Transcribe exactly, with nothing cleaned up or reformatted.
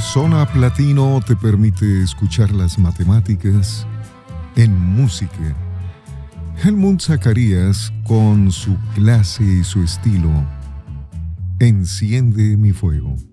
Zona Platino te permite escuchar las matemáticas en música. Helmut Zacarías, con su clase y su estilo, enciende mi fuego.